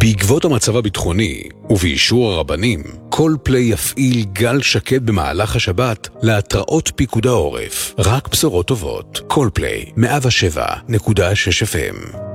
בעקבות המצב הביטחוני ובאישור הרבנים, קולפליי יפעיל גל שקט במהלך השבת להתראות פיקוד העורף. רק בשורות טובות. קולפליי 107.6 FM.